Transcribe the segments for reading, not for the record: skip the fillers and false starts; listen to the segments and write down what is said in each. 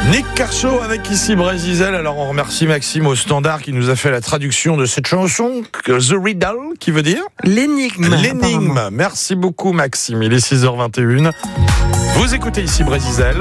Nick Kershaw avec ici Brésil. Alors on remercie Maxime au standard qui nous a fait la traduction de cette chanson, The Riddle, qui veut dire l'énigme. L'énigme. Merci beaucoup Maxime. Il est 6h21. Vous écoutez ici Brésil.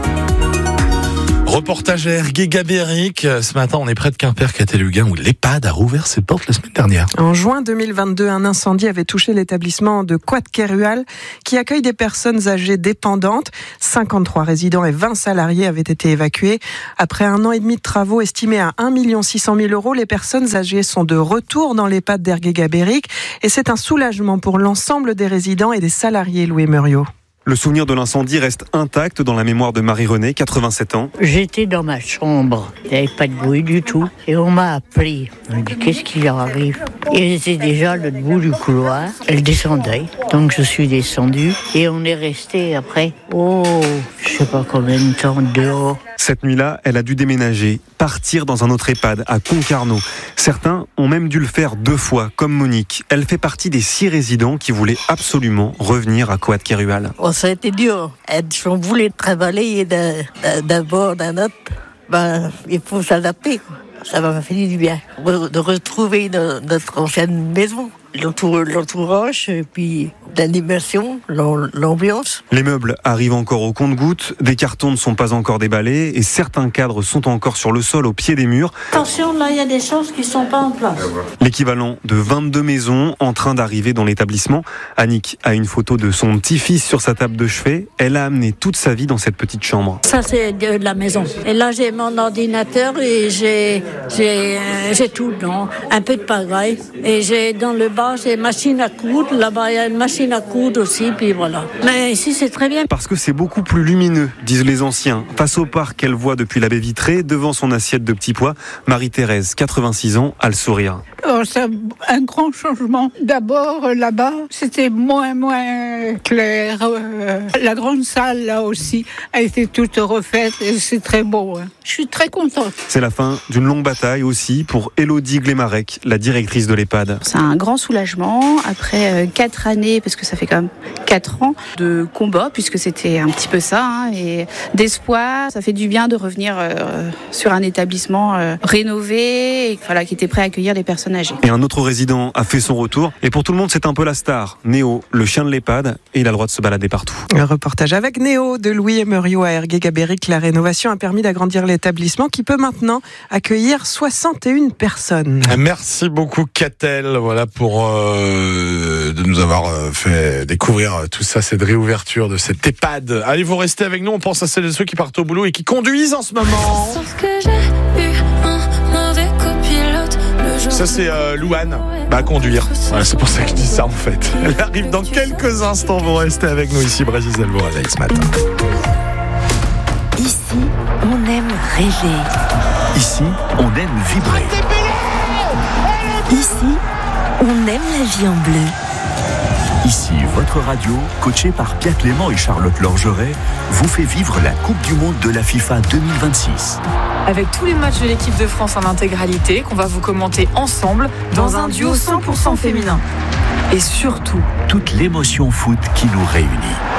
Reportage à Ergué-Gabéric. Ce matin, on est près de Quimper-Catélugain où l'EHPAD a rouvert ses portes la semaine dernière. En juin 2022, un incendie avait touché l'établissement de Coat-Kerual qui accueille des personnes âgées dépendantes. 53 résidents et 20 salariés avaient été évacués. Après 1 an et demi de travaux estimés à 1 600 000 €, les personnes âgées sont de retour dans l'EHPAD d'Ergué-Gabéric et c'est un soulagement pour l'ensemble des résidents et des salariés, Louis Muriot. Le souvenir de l'incendie reste intact dans la mémoire de Marie-Renée, 87 ans. J'étais dans ma chambre, il n'y avait pas de bruit du tout. Et on m'a appelé. On m'a dit qu'est-ce qui leur arrive ? Et j'étais déjà à l'autre bout du couloir. Elle descendait, donc je suis descendue. Et on est resté après, je sais pas combien de temps dehors. Cette nuit-là, elle a dû déménager, partir dans un autre EHPAD à Concarneau. Certains ont même dû le faire 2 fois, comme Monique. Elle fait partie des 6 résidents qui voulaient absolument revenir à Coat-Kerual. Ça a été dur. On voulait travailler d'un bord, d'un autre. Il faut s'adapter. Ça m'a fait du bien de retrouver notre ancienne maison. L'entourage, et puis l'animation, l'ambiance. Les meubles arrivent encore au compte-gouttes, des cartons ne sont pas encore déballés et certains cadres sont encore sur le sol au pied des murs. Attention, là, il y a des choses qui ne sont pas en place. L'équivalent de 22 maisons en train d'arriver dans l'établissement. Annick a une photo de son petit-fils sur sa table de chevet. Elle a amené toute sa vie dans cette petite chambre. Ça, c'est de la maison. Et là, j'ai mon ordinateur et j'ai tout dedans. Un peu de pagaille. Et j'ai dans le bas, j'ai une machine à coudre. Là-bas, il y a une machine à coudre aussi, puis voilà. Mais ici, c'est très bien. Parce que c'est beaucoup plus lumineux, disent les anciens. Face au parc qu'elle voit depuis la baie vitrée, devant son assiette de petits pois, Marie-Thérèse, 86 ans, a le sourire. C'est un grand changement. D'abord, là-bas, c'était moins clair. La grande salle, là aussi, a été toute refaite et c'est très beau. Je suis très contente. C'est la fin d'une longue bataille aussi pour Élodie Glémarec, la directrice de l'EHPAD. C'est un grand soulagement après 4 années, parce que ça fait quand même 4 ans de combat, puisque c'était un petit peu ça, et d'espoir. Ça fait du bien de revenir sur un établissement rénové, et, qui était prêt à accueillir les personnes âgées. Et un autre résident a fait son retour. Et pour tout le monde, c'est un peu la star. Néo, le chien de l'EHPAD, et il a le droit de se balader partout. Un reportage avec Néo de Louis Muriot à Ergué-Gabéric. La rénovation a permis d'agrandir l'établissement qui peut maintenant accueillir 61 personnes. Merci beaucoup Catel, voilà pour de nous avoir fait découvrir tout ça, cette réouverture de cette EHPAD. Allez, vous restez avec nous, on pense à celles et ceux qui partent au boulot et qui conduisent en ce moment. Sauf que j'ai eu un mauvais copilote. Ça c'est Louane, conduire. Voilà, c'est pour ça que je dis ça en fait. Elle arrive dans quelques instants, vous restez avec nous ici, Brésil vous réveille ce matin. Ici, on aime rêver. Ici, on aime vibrer. Ici, on aime la vie en bleu. Ici, votre radio, coachée par Pierre Clément et Charlotte Lorgeret, vous fait vivre la Coupe du Monde de la FIFA 2026. Avec tous les matchs de l'équipe de France en intégralité, qu'on va vous commenter ensemble dans un duo 100% féminin. Et surtout, toute l'émotion foot qui nous réunit.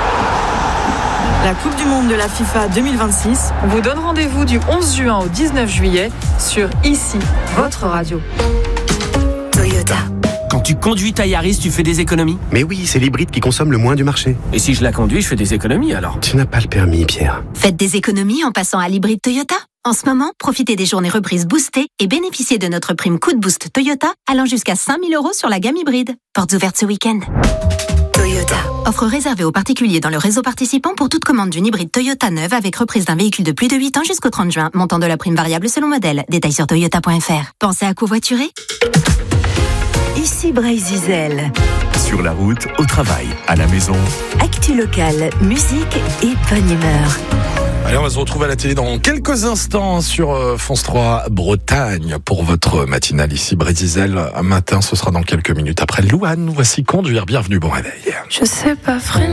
La Coupe du Monde de la FIFA 2026, on vous donne rendez-vous du 11 juin au 19 juillet sur Ici, votre radio. Toyota. Quand tu conduis ta Yaris, tu fais des économies ? Mais oui, c'est l'hybride qui consomme le moins du marché. Et si je la conduis, je fais des économies alors ? Tu n'as pas le permis, Pierre. Faites des économies en passant à l'hybride Toyota. En ce moment, profitez des journées reprises boostées et bénéficiez de notre prime coup de boost Toyota allant jusqu'à 5 000 € sur la gamme hybride. Portes ouvertes ce week-end. Toyota. Offre réservée aux particuliers dans le réseau participant pour toute commande d'une hybride Toyota neuve avec reprise d'un véhicule de plus de 8 ans jusqu'au 30 juin. Montant de la prime variable selon modèle. Détails sur toyota.fr. Pensez à covoiturer ? Ici Brésil. Sur la route, au travail, à la maison. Actu locale, musique et bonne humeur. Allez, on va se retrouver à la télé dans quelques instants sur France 3 Bretagne pour votre matinale ici Brésil. Un matin, ce sera dans quelques minutes après Louane. Voici Conduire. Bienvenue, bon réveil. Je sais pas, frère.